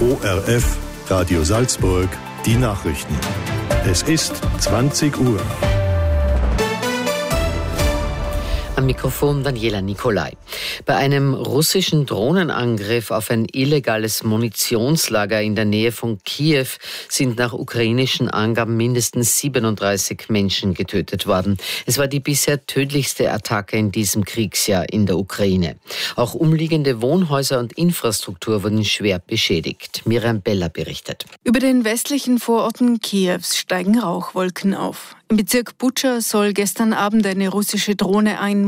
ORF, Radio Salzburg, die Nachrichten. Es ist 20 Uhr. Am Mikrofon Daniela Nicolai. Bei einem russischen Drohnenangriff auf ein illegales Munitionslager in der Nähe von Kiew sind nach ukrainischen Angaben mindestens 37 Menschen getötet worden. Es war die bisher tödlichste Attacke in diesem Kriegsjahr in der Ukraine. Auch umliegende Wohnhäuser und Infrastruktur wurden schwer beschädigt. Miriam Beller berichtet. Über den westlichen Vororten Kiews steigen Rauchwolken auf. Im Bezirk Butscha soll gestern Abend eine russische Drohne ein